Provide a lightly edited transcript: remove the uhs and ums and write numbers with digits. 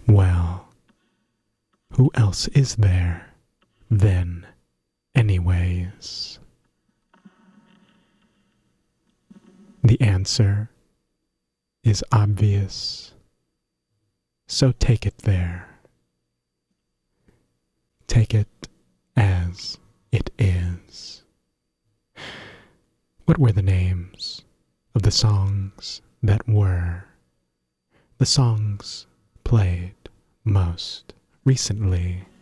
Well, who else is there, then, anyways? The answer is obvious, so take it there. Take it as it is. What were the names of the songs that were? The songs played most recently.